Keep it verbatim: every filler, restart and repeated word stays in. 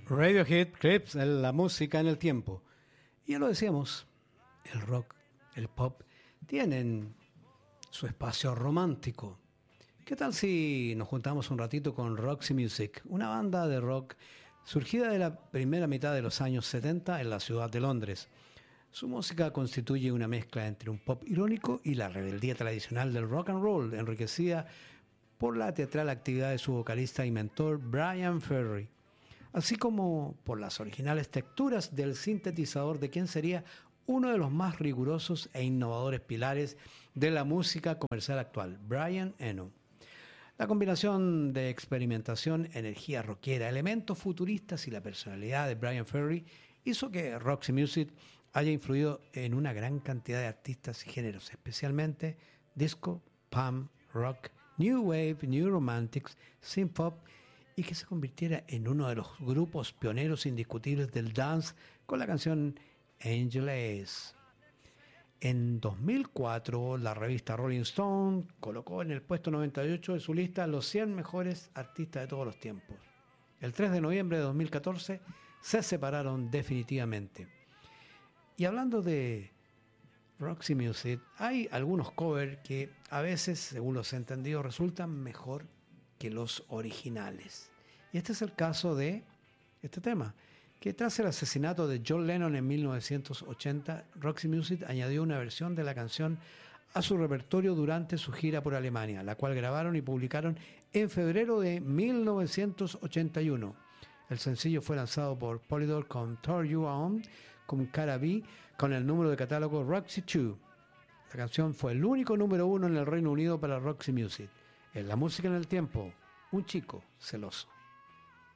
Radiohead, Clips, la música en el tiempo. Y ya lo decíamos, el rock, el pop, tienen su espacio romántico. ¿Qué tal si nos juntamos un ratito con Roxy Music, una banda de rock surgida de la primera mitad de los años setenta en la ciudad de Londres? Su música constituye una mezcla entre un pop irónico y la rebeldía tradicional del rock and roll, enriquecida por la teatral actividad de su vocalista y mentor Bryan Ferry, así como por las originales texturas del sintetizador de quien sería uno de los más rigurosos e innovadores pilares de la música comercial actual, Brian Eno. La combinación de experimentación, energía rockera, elementos futuristas y la personalidad de Bryan Ferry hizo que Roxy Music haya influido en una gran cantidad de artistas y géneros, especialmente disco, punk, rock, new wave, new romantics, synth pop, y que se convirtiera en uno de los grupos pioneros indiscutibles del dance con la canción Angel Ace. En dos mil cuatro, la revista Rolling Stone colocó en el puesto noventa y ocho de su lista los cien mejores artistas de todos los tiempos. El tres de noviembre de dos mil catorce se separaron definitivamente. Y hablando de Roxy Music, hay algunos covers que a veces, según los entendidos, resultan mejor que los originales. Y este es el caso de este tema, que tras el asesinato de John Lennon en mil novecientos ochenta, Roxy Music añadió una versión de la canción a su repertorio durante su gira por Alemania, la cual grabaron y publicaron en febrero de mil novecientos ochenta y uno. El sencillo fue lanzado por Polydor con Turn You On, con cara B, con el número de catálogo Roxy dos. La canción fue el único número uno en el Reino Unido para Roxy Music. En la música en el tiempo, un chico celoso.